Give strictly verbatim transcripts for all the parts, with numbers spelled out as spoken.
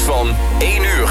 van één uur.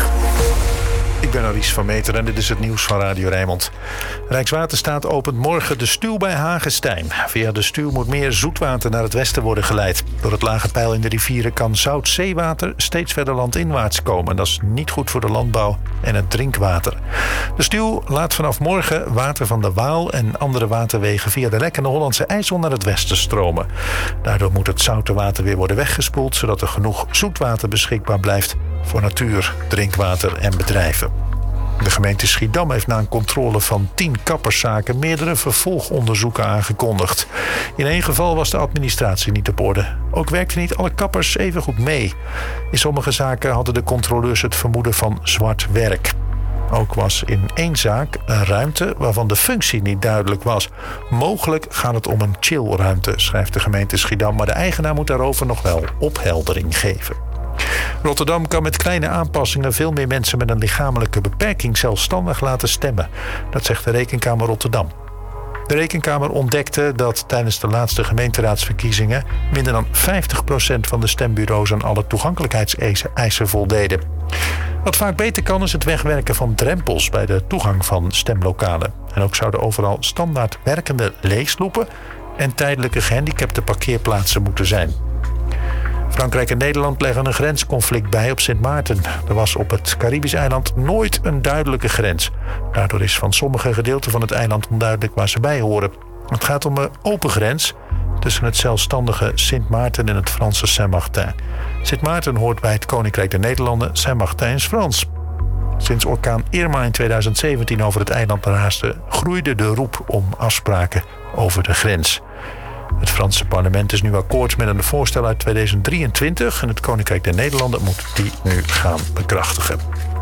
Ik ben Aries van Meter en dit is het nieuws van Radio Rijnmond. Rijkswaterstaat opent morgen de stuw bij Hagestein. Via de stuw moet meer zoetwater naar het westen worden geleid. Door het lage peil in de rivieren kan zout zeewater steeds verder landinwaarts komen. Dat is niet goed voor de landbouw en het drinkwater. De stuw laat vanaf morgen water van de Waal en andere waterwegen via de Lek en de Hollandse IJssel naar het westen stromen. Daardoor moet het zoute water weer worden weggespoeld, zodat er genoeg zoetwater beschikbaar blijft voor natuur, drinkwater en bedrijven. De gemeente Schiedam heeft na een controle van tien kapperszaken meerdere vervolgonderzoeken aangekondigd. In één geval was de administratie niet op orde. Ook werkten niet alle kappers even goed mee. In sommige zaken hadden de controleurs het vermoeden van zwart werk. Ook was in één zaak een ruimte waarvan de functie niet duidelijk was. Mogelijk gaat het om een chillruimte, schrijft de gemeente Schiedam, maar de eigenaar moet daarover nog wel opheldering geven. Rotterdam kan met kleine aanpassingen veel meer mensen met een lichamelijke beperking zelfstandig laten stemmen. Dat zegt de Rekenkamer Rotterdam. De Rekenkamer ontdekte dat tijdens de laatste gemeenteraadsverkiezingen minder dan vijftig procent van de stembureaus aan alle toegankelijkheidseisen voldeden. Wat vaak beter kan is het wegwerken van drempels bij de toegang van stemlokalen. En ook zouden overal standaard werkende leesloepen en tijdelijke gehandicapte parkeerplaatsen moeten zijn. Frankrijk en Nederland leggen een grensconflict bij op Sint Maarten. Er was op het Caribisch eiland nooit een duidelijke grens. Daardoor is van sommige gedeelten van het eiland onduidelijk waar ze bij horen. Het gaat om een open grens tussen het zelfstandige Sint Maarten en het Franse Saint-Martin. Sint Maarten hoort bij het Koninkrijk der Nederlanden, Saint-Martin is Frans. Sinds orkaan Irma in tweeduizend zeventien over het eiland raasde, groeide de roep om afspraken over de grens. Het Franse parlement is nu akkoord met een voorstel uit tweeduizend drieëntwintig... en het Koninkrijk der Nederlanden moet die nu gaan bekrachtigen.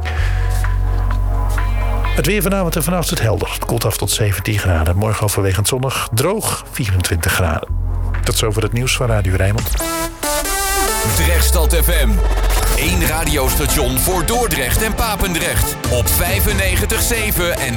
Het weer vanavond en vannacht is het helder. Het koelt af tot zeventien graden. Morgen overwegend zonnig, droog, vierentwintig graden. Tot zover het nieuws van Radio Rijnmond. Drechtstad F M. Eén radiostation voor Dordrecht en Papendrecht. Op vijfennegentig komma zeven en